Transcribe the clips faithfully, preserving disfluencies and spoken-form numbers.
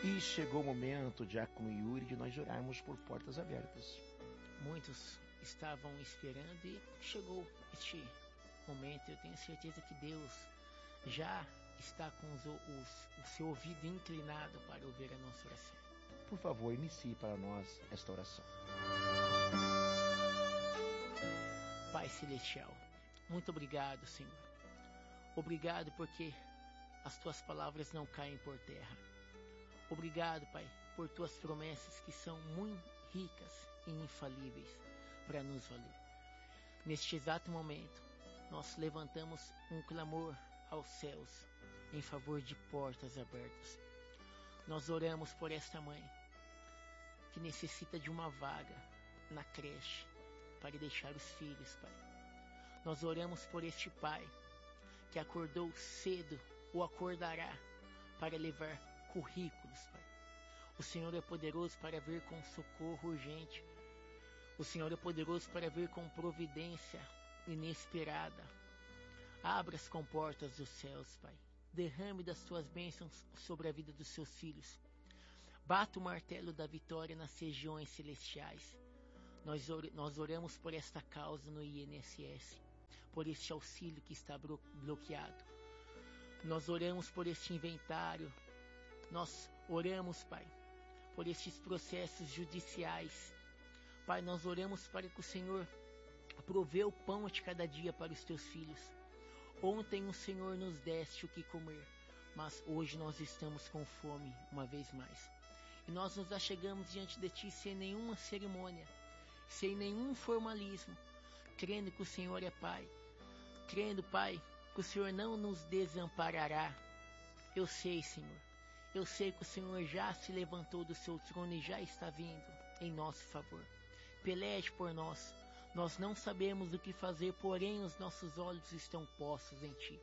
E chegou o momento, Diácono Yuri, de nós orarmos por portas abertas. Muitos estavam esperando e chegou este momento. Eu tenho certeza que Deus já está com os, os, o seu ouvido inclinado para ouvir a nossa oração. Por favor, inicie para nós esta oração. Pai Celestial, muito obrigado, Senhor. Obrigado porque as tuas palavras não caem por terra. Obrigado, Pai, por tuas promessas que são muito ricas e infalíveis para nos valer. Neste exato momento, nós levantamos um clamor aos céus em favor de portas abertas. Nós oramos por esta mãe que necessita de uma vaga na creche para deixar os filhos, Pai. Nós oramos por este pai que acordou cedo ou acordará para levar currículos, Pai. O Senhor é poderoso para vir com socorro urgente. O Senhor é poderoso para vir com providência inesperada. Abra as comportas dos céus, Pai. Derrame das tuas bênçãos sobre a vida dos seus filhos. Bata o martelo da vitória nas regiões celestiais. Nós, or- nós oramos por esta causa no I N S S, por este auxílio que está blo- bloqueado. Nós oramos por este inventário. Nós oramos, Pai, por estes processos judiciais. Pai, nós oramos para que o Senhor provê o pão de cada dia para os teus filhos. Ontem o Senhor nos deste o que comer, mas hoje nós estamos com fome uma vez mais. E nós nos achegamos diante de Ti sem nenhuma cerimônia, sem nenhum formalismo, crendo que o Senhor é Pai, crendo, Pai, que o Senhor não nos desamparará. Eu sei, Senhor, eu sei que o Senhor já se levantou do seu trono e já está vindo em nosso favor. Peleje por nós. Nós não sabemos o que fazer, porém os nossos olhos estão postos em Ti.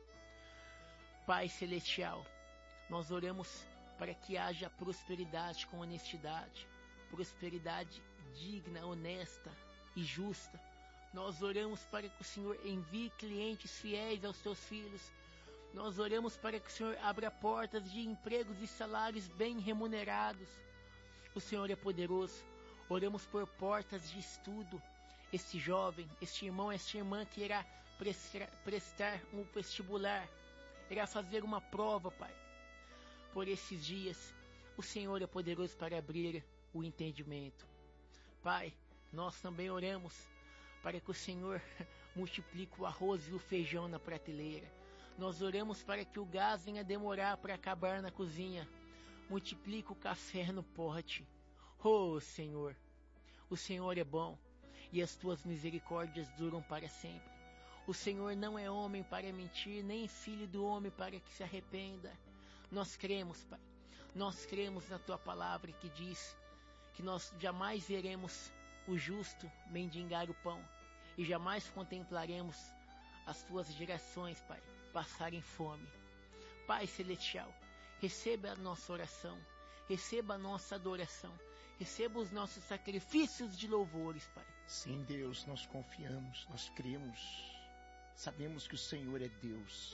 Pai Celestial, nós oramos para que haja prosperidade com honestidade, prosperidade digna, honesta e justa. Nós oramos para que o Senhor envie clientes fiéis aos Teus filhos. Nós oramos para que o Senhor abra portas de empregos e salários bem remunerados. O Senhor é poderoso. Oramos por portas de estudo. Este jovem, este irmão, esta irmã que irá prestar, prestar um vestibular, irá fazer uma prova, Pai. Por esses dias, o Senhor é poderoso para abrir o entendimento. Pai, nós também oramos para que o Senhor multiplique o arroz e o feijão na prateleira. Nós oramos para que o gás venha demorar para acabar na cozinha. Multiplique o café no pote. Oh, Senhor, o Senhor é bom e as tuas misericórdias duram para sempre. O Senhor não é homem para mentir, nem filho do homem para que se arrependa. Nós cremos, Pai. Nós cremos na tua palavra que diz que nós jamais veremos o justo mendigar o pão e jamais contemplaremos as tuas gerações, Pai, passarem fome. Pai Celestial, receba a nossa oração, receba a nossa adoração, receba os nossos sacrifícios de louvores, Pai. Sim, Deus, nós confiamos, nós cremos, sabemos que o Senhor é Deus.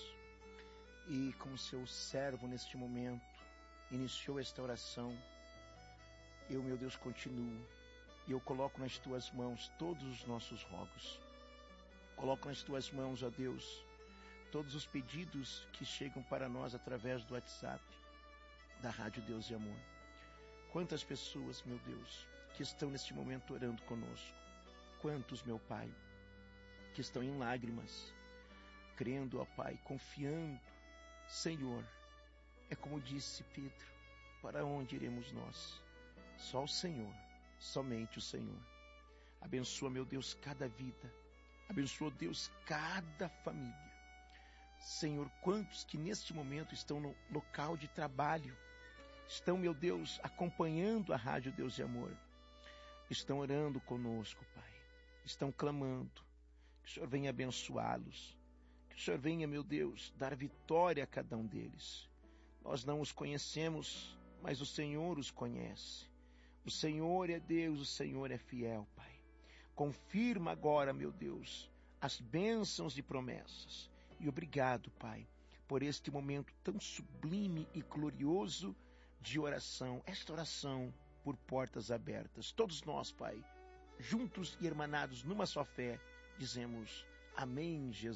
E como seu servo neste momento iniciou esta oração, eu, meu Deus, continuo. E eu coloco nas tuas mãos todos os nossos rogos. Coloco nas tuas mãos, ó Deus, todos os pedidos que chegam para nós através do WhatsApp, da Rádio Deus e Amor. Quantas pessoas, meu Deus, que estão neste momento orando conosco. Quantos, meu Pai, que estão em lágrimas, crendo, ó Pai, confiando. Senhor, é como disse Pedro, para onde iremos nós? Só o Senhor, somente o Senhor. Abençoa, meu Deus, cada vida. Abençoa, Deus, cada família. Senhor, quantos que neste momento estão no local de trabalho, estão, meu Deus, acompanhando a Rádio Deus e Amor, estão orando conosco, Pai, estão clamando, que o Senhor venha abençoá-los, que o Senhor venha, meu Deus, dar vitória a cada um deles. Nós não os conhecemos, mas o Senhor os conhece. O Senhor é Deus, o Senhor é fiel, Pai. Confirma agora, meu Deus, as bênçãos e promessas. E obrigado, Pai, por este momento tão sublime e glorioso, de oração, esta oração por portas abertas. Todos nós, Pai, juntos e hermanados numa só fé, dizemos amém, Jesus.